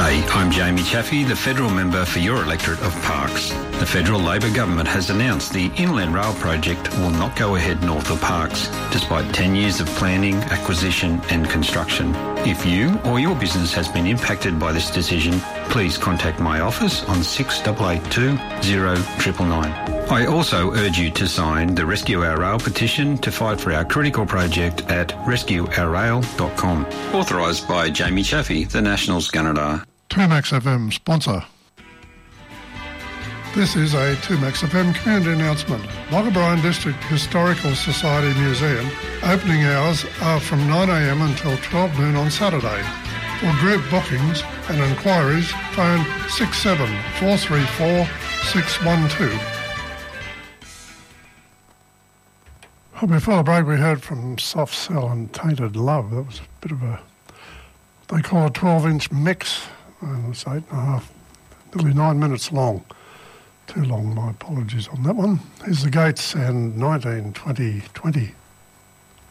G'day, I'm Jamie Chaffey, the Federal Member for your electorate of Parkes. The Federal Labor Government has announced the Inland Rail project will not go ahead north of Parkes, despite 10 years of planning, acquisition and construction. If you or your business has been impacted by this decision, please contact my office on 6882 0999. I also urge you to sign the Rescue Our Rail petition to fight for our critical project at rescueourrail.com. Authorised by Jamie Chaffey, the Nationals Gunnedah. 2Max FM sponsor. This is a 2Max FM community announcement. Loch O'Brien District Historical Society Museum opening hours are from 9am until 12 noon on Saturday. For group bookings and inquiries, phone 67434 612. Well, before the break, we heard from Soft Cell and Tainted Love. That was a bit of a, they call a 12-inch mix. And it's 8.5, nearly 9 minutes long. Too long, my apologies on that one. Here's the Gates and 192020.